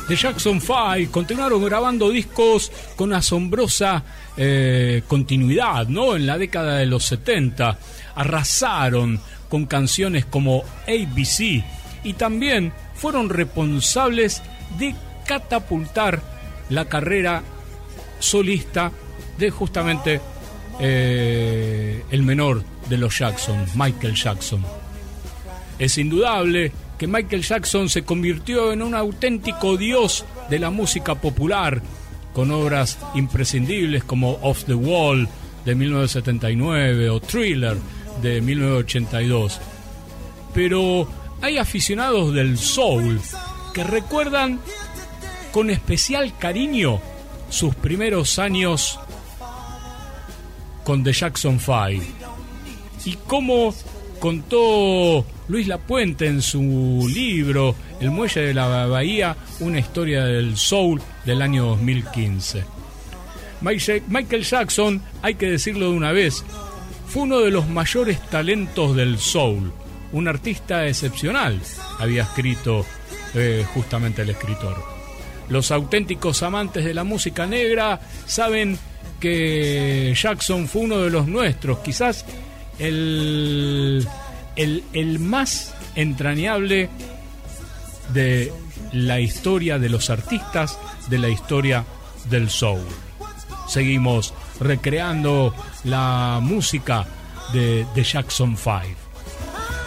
The Jackson 5 continuaron grabando discos con asombrosa continuidad, ¿no? En la década de los 70 arrasaron con canciones como ABC y también fueron responsables de catapultar la carrera solista de justamente el menor de los Jackson, Michael Jackson. Es indudable que Michael Jackson se convirtió en un auténtico dios de la música popular, con obras imprescindibles como Off the Wall de 1979 o Thriller de 1982. Pero hay aficionados del soul que recuerdan con especial cariño sus primeros años con The Jackson 5 y cómo contó Luis Lapuente en su libro El Muelle de la Bahía, una historia del soul del año 2015. Michael Jackson, hay que decirlo de una vez, fue uno de los mayores talentos del soul, un artista excepcional, había escrito justamente el escritor. Los auténticos amantes de la música negra saben que Jackson fue uno de los nuestros, quizás el más entrañable de la historia de los artistas, de la historia del soul. Seguimos recreando la música de Jackson 5.